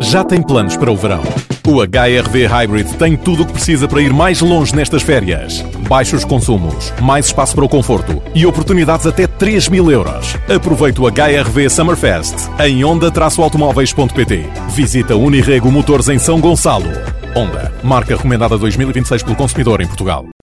já tem planos para o verão. O HR-V Hybrid tem tudo o que precisa para ir mais longe nestas férias. Baixos consumos, mais espaço para o conforto e oportunidades até 3.000 euros. Aproveite o HR-V Summerfest em Honda-automóveis.pt. Visita Unirrego Motores em São Gonçalo. Honda, marca recomendada 2026 pelo consumidor em Portugal.